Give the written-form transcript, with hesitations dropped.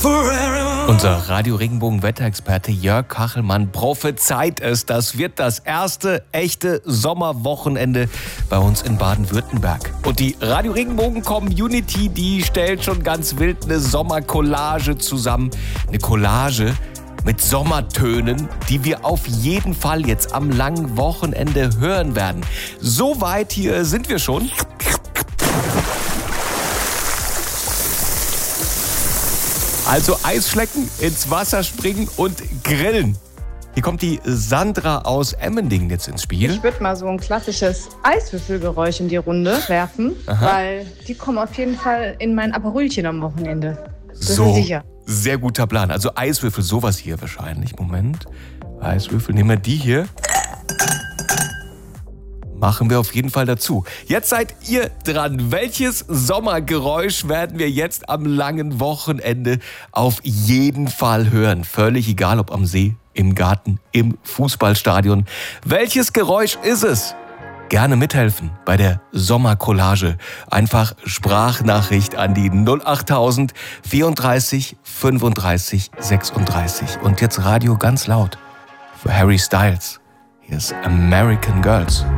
Unser Radio-Regenbogen-Wetterexperte Jörg Kachelmann prophezeit es. Das wird das erste echte Sommerwochenende bei uns in Baden-Württemberg. Und die Radio-Regenbogen-Community, die stellt schon ganz wild eine Sommercollage zusammen. Eine Collage mit Sommertönen, die wir auf jeden Fall jetzt am langen Wochenende hören werden. So weit hier sind wir schon. Also Eisschlecken, ins Wasser springen und grillen. Hier kommt die Sandra aus Emmendingen jetzt ins Spiel. Ich würde mal so ein klassisches Eiswürfelgeräusch in die Runde werfen, weil die kommen auf jeden Fall in mein Aperolchen am Wochenende. Das ist sicher. Sehr guter Plan. Also Eiswürfel, sowas hier wahrscheinlich. Moment. Eiswürfel, nehmen wir die hier. Machen wir auf jeden Fall dazu. Jetzt seid ihr dran. Welches Sommergeräusch werden wir jetzt am langen Wochenende auf jeden Fall hören? Völlig egal, ob am See, im Garten, im Fußballstadion. Welches Geräusch ist es? Gerne mithelfen bei der Sommercollage. Einfach Sprachnachricht an die 08000 34 35 36. Und jetzt Radio ganz laut für Harry Styles. Hier ist American Girls.